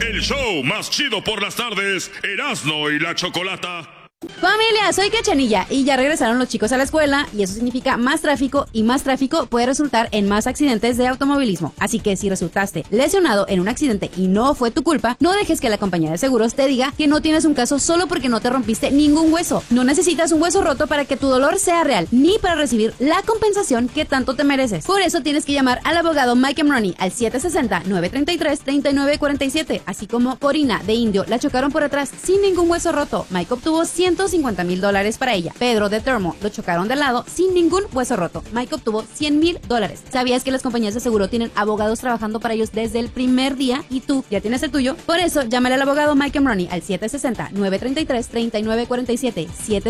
El show más chido por las tardes, Erasmo y la Chocolata. Familia, soy Cachanilla y ya regresaron los chicos a la escuela y eso significa más tráfico y más tráfico puede resultar en más accidentes de automovilismo. Así que si resultaste lesionado en un accidente y no fue tu culpa, no dejes que la compañía de seguros te diga que no tienes un caso solo porque no te rompiste ningún hueso. No necesitas un hueso roto para que tu dolor sea real, ni para recibir la compensación que tanto te mereces. Por eso tienes que llamar al abogado Mike Emroni al 760-933-3947, así como Corina de Indio la chocaron por atrás sin ningún hueso roto. Mike obtuvo $150,000 para ella. Pedro de Thermo lo chocaron de lado sin ningún hueso roto. Mike obtuvo $100,000. ¿Sabías que las compañías de seguro tienen abogados trabajando para ellos desde el primer día y tú ya tienes el tuyo? Por eso, llámale al abogado Mike Emroni al 760-933-3947.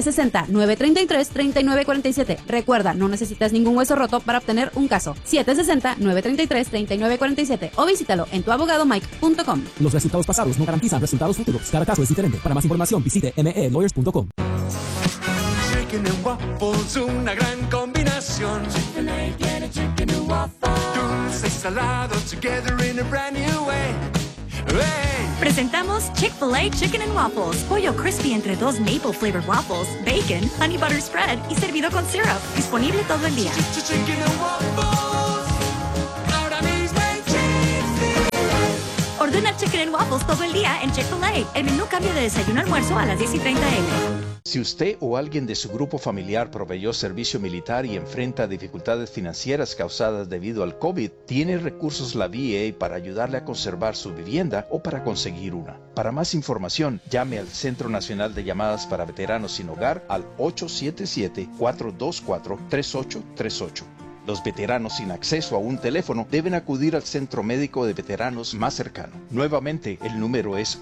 760-933-3947. Recuerda, no necesitas ningún hueso roto para obtener un caso. 760-933-3947 o visítalo en tuabogadomike.com. Los resultados pasados no garantizan resultados futuros. Cada caso es diferente. Para más información, visite melawyers.com. Chicken and waffles, una gran combinación. Chick-fil-A tiene chicken and waffles. Dulce y salado together in a brand new way. Hey. Presentamos Chick-fil-A Chicken and Waffles. Pollo crispy entre dos maple flavored waffles, bacon, honey butter spread y servido con syrup. Disponible todo el día. Chicken and waffles. Ahora mismo en Chick-fil-A. Ordena Chicken and Waffles todo el día en Chick-fil-A. El menú cambia de desayuno a almuerzo a las 10:30 a.m. Si usted o alguien de su grupo familiar proveyó servicio militar y enfrenta dificultades financieras causadas debido al COVID, tiene recursos la VA para ayudarle a conservar su vivienda o para conseguir una. Para más información, llame al Centro Nacional de Llamadas para Veteranos Sin Hogar al 877-424-3838. Los veteranos sin acceso a un teléfono deben acudir al centro médico de veteranos más cercano. Nuevamente, el número es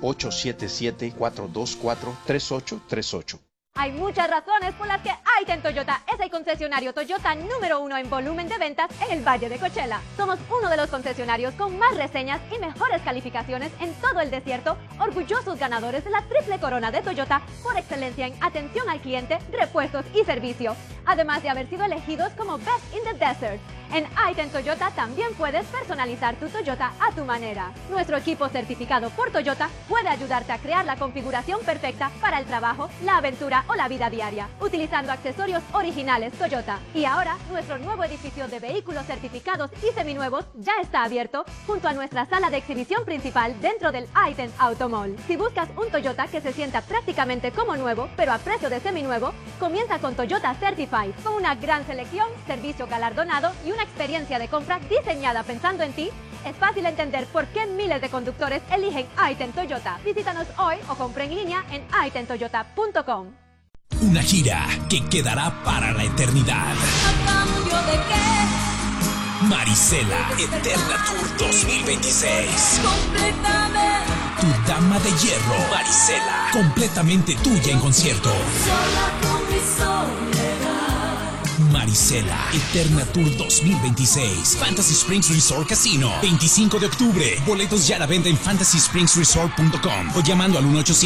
877-424-3838. Hay muchas razones por las que Aiten Toyota es el concesionario Toyota número 1 en volumen de ventas en el Valle de Coachella. Somos uno de los concesionarios con más reseñas y mejores calificaciones en todo el desierto, orgullosos ganadores de la triple corona de Toyota por excelencia en atención al cliente, repuestos y servicio, además de haber sido elegidos como Best in the Desert. En Aiten Toyota también puedes personalizar tu Toyota a tu manera. Nuestro equipo certificado por Toyota puede ayudarte a crear la configuración perfecta para el trabajo, la aventura o la vida diaria, utilizando accesorios originales Toyota. Y ahora, nuestro nuevo edificio de vehículos certificados y seminuevos ya está abierto junto a nuestra sala de exhibición principal dentro del Aiten Auto Mall. Si buscas un Toyota que se sienta prácticamente como nuevo, pero a precio de seminuevo, comienza con Toyota Certified, con una gran selección, servicio galardonado y una experiencia de compra diseñada pensando en ti. Es fácil entender por qué miles de conductores eligen Aiten Toyota. Visítanos hoy o compra en línea en aitentoyota.com. Una gira que quedará para la eternidad. ¿A cambio de qué? Marisela Eterna Tour 2026. Completamente. Tu dama de hierro, Marisela, completamente tuya en concierto. Sola con mi soledad. Marisela Eterna Tour 2026. Fantasy Springs Resort Casino, 25 de octubre. Boletos ya a la venta en fantasyspringsresort.com o llamando al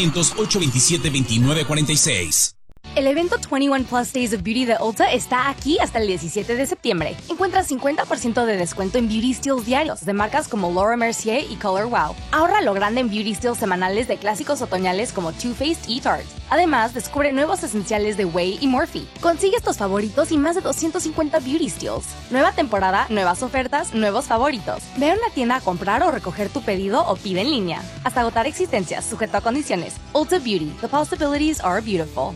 1-800-827-2946. El evento 21 Plus Days of Beauty de Ulta está aquí hasta el 17 de septiembre. Encuentra 50% de descuento en Beauty Steals diarios de marcas como Laura Mercier y Color Wow. Ahorra lo grande en Beauty Steals semanales de clásicos otoñales como Too Faced y Tarte. Además, descubre nuevos esenciales de Way y Morphe. Consigue estos favoritos y más de 250 Beauty Steals. Nueva temporada, nuevas ofertas, nuevos favoritos. Ve a una tienda a comprar o recoger tu pedido o pide en línea. Hasta agotar existencias, sujeto a condiciones. Ulta Beauty. The possibilities are beautiful.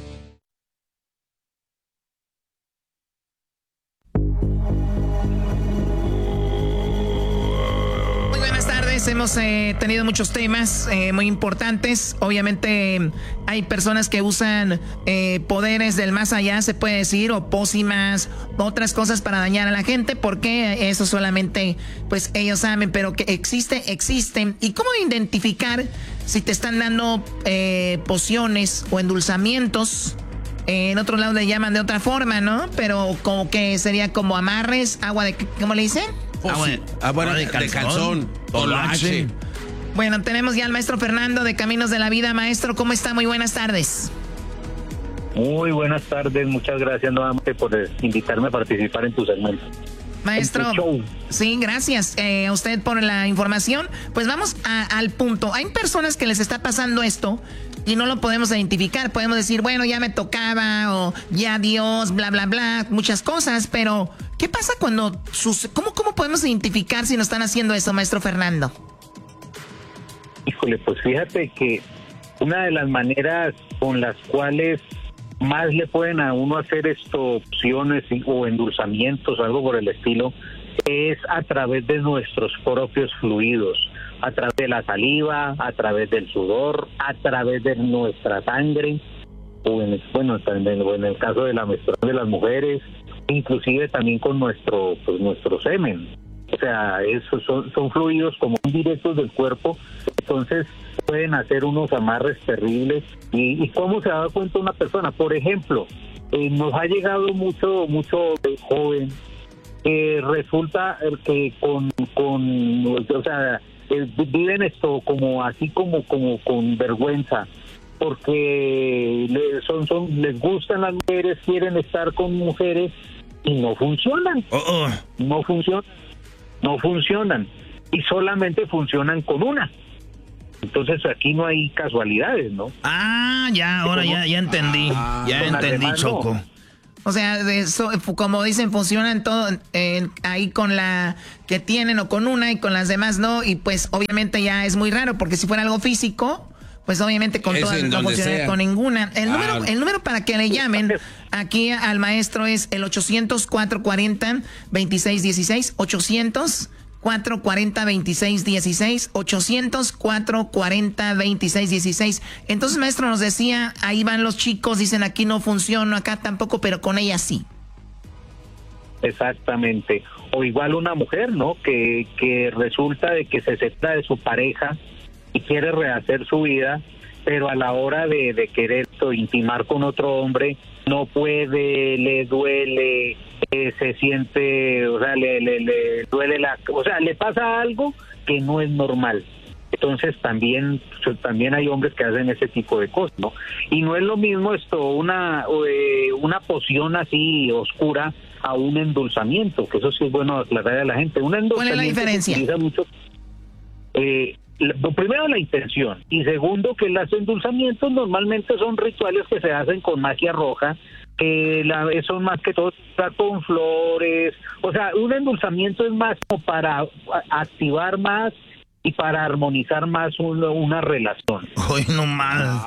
Hemos tenido muchos temas muy importantes. Obviamente hay personas que usan poderes del más allá, se puede decir, o pócimas, otras cosas para dañar a la gente, porque eso solamente pues ellos saben, pero que existen. ¿Y cómo identificar si te están dando pociones o endulzamientos? En otro lado le llaman de otra forma, ¿no? Pero como que sería como amarres, agua de... ¿Cómo le dicen? Agua de calzón. O lo hacen. Bueno, tenemos ya al maestro Fernando de Caminos de la Vida. Maestro, ¿cómo está? Muy buenas tardes. Muy buenas tardes. Muchas gracias nuevamente por invitarme a participar en tu segmento. Maestro, sí, gracias a usted por la información. Pues vamos al punto. Hay personas que les está pasando esto y no lo podemos identificar. Podemos decir, bueno, ya me tocaba o ya Dios, bla, bla, bla, muchas cosas. Pero, ¿qué pasa cuando ¿Cómo podemos identificar si nos están haciendo eso, maestro Fernando? Híjole, pues fíjate que una de las maneras con las cuales más le pueden a uno hacer opciones o endulzamientos o algo por el estilo es a través de nuestros propios fluidos, a través de la saliva, a través del sudor, a través de nuestra sangre, o en el caso de la menstruación de las mujeres, inclusive también con nuestro semen. O sea, esos son fluidos como directos del cuerpo, entonces pueden hacer unos amarres terribles. ¿Y cómo se da cuenta una persona? Por ejemplo, nos ha llegado mucho de joven, resulta que viven esto como así como con vergüenza, porque les gustan las mujeres, quieren estar con mujeres y no funcionan. No funcionan y solamente funcionan con una. Entonces aquí no hay casualidades, ¿no? Ah, ya, ahora ya entendí. Ya entendí, Choco. No. O sea, como dicen, funcionan todo ahí con la que tienen o con una y con las demás no. Y pues obviamente ya es muy raro, porque si fuera algo físico, pues obviamente con todas no funcionaría con ninguna. El número para que le llamen aquí al maestro es el 800-440-2616. 800-440-2616. 800-440-2616. Entonces, maestro, nos decía, ahí van los chicos, dicen aquí no funciona, acá tampoco, pero con ella sí. Exactamente. O igual una mujer, ¿no? Que resulta de que se separa de su pareja y quiere rehacer su vida, pero a la hora de querer intimar con otro hombre, no puede, le duele, se siente, o sea, le duele le pasa algo que no es normal. Entonces también hay hombres que hacen ese tipo de cosas, ¿no? Y no es lo mismo una poción así oscura a un endulzamiento, que eso sí es bueno aclarar a la gente. Un endulzamiento, ¿cuál es la diferencia? Se utiliza mucho, primero la intención, y segundo que los endulzamientos normalmente son rituales que se hacen con magia roja, que son más que todo con flores. O sea, un endulzamiento es más como para activar más y para armonizar más una relación. Uy, no mal.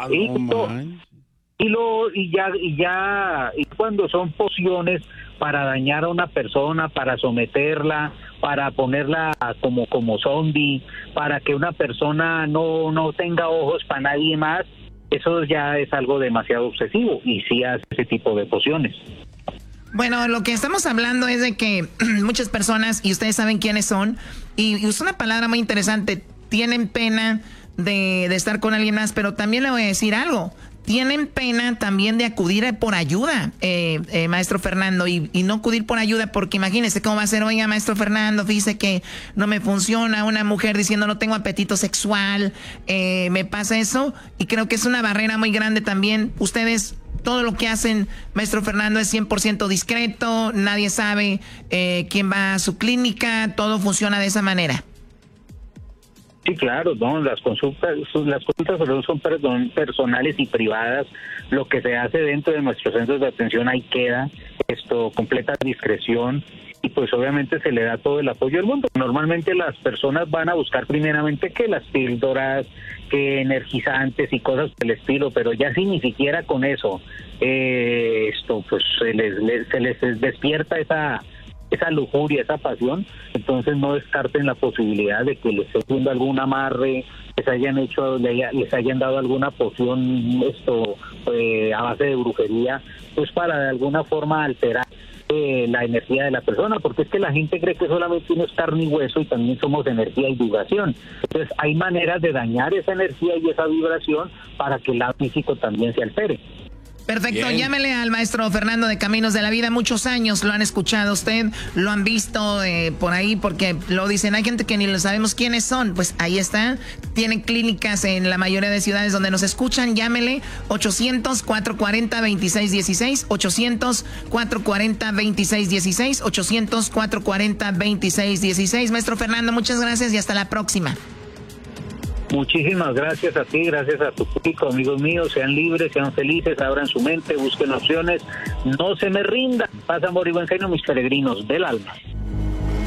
Y cuando son pociones para dañar a una persona, para someterla, para ponerla como zombie, para que una persona no tenga ojos para nadie más, eso ya es algo demasiado obsesivo y sí hace ese tipo de pociones. Bueno, lo que estamos hablando es de que muchas personas, y ustedes saben quiénes son, y usó una palabra muy interesante, tienen pena de estar con alguien más, pero también le voy a decir algo. Tienen pena también de acudir por ayuda, maestro Fernando, y no acudir por ayuda, porque imagínese cómo va a ser, oiga, maestro Fernando, fíjese que no me funciona, una mujer diciendo no tengo apetito sexual, me pasa eso, y creo que es una barrera muy grande también. Ustedes, todo lo que hacen, maestro Fernando, es 100% discreto, nadie sabe quién va a su clínica, todo funciona de esa manera. Sí, claro, no, las consultas son personales y privadas. Lo que se hace dentro de nuestros centros de atención ahí queda, completa discreción, y pues obviamente se le da todo el apoyo del mundo. Normalmente las personas van a buscar primeramente que las píldoras, que energizantes y cosas del estilo, pero ya si ni siquiera con eso pues se les despierta esa lujuria, esa pasión, entonces no descarten la posibilidad de que les esté haciendo algún amarre, les hayan dado alguna poción a base de brujería, pues para de alguna forma alterar la energía de la persona, porque es que la gente cree que solamente uno es carne y hueso y también somos energía y vibración. Entonces hay maneras de dañar esa energía y esa vibración para que el lado físico también se altere. Perfecto, Bien. llámele al maestro Fernando de Caminos de la Vida. Muchos años lo han escuchado usted, lo han visto por ahí, porque lo dicen, hay gente que ni lo sabemos quiénes son. Pues ahí está, tienen clínicas en la mayoría de ciudades donde nos escuchan. Llámele 800-440-2616, 800-440-2616, 800-440-2616. Maestro Fernando, muchas gracias y hasta la próxima. Muchísimas gracias a ti, gracias a tu público, amigos míos. Sean libres, sean felices, abran su mente, busquen opciones. No se me rindan. Paz, amor y buen genio, mis peregrinos del alma.